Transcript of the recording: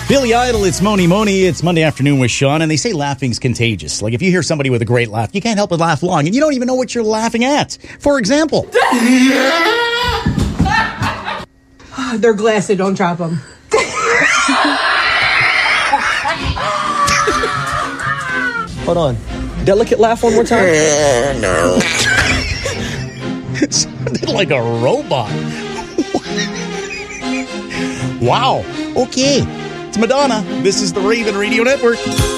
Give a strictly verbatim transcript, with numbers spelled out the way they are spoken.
Billy Idol, it's Moni Moni. It's Monday afternoon with Sean, and they say laughing's contagious. Like if you hear somebody with a great laugh, you can't help but laugh long, and you don't even know what you're laughing at. For example, they're glassy. Don't drop them. Hold on. Delicate laugh one more time. No. It sounded like a robot. Wow. Okay. It's Madonna. This is the Raven Radio Network.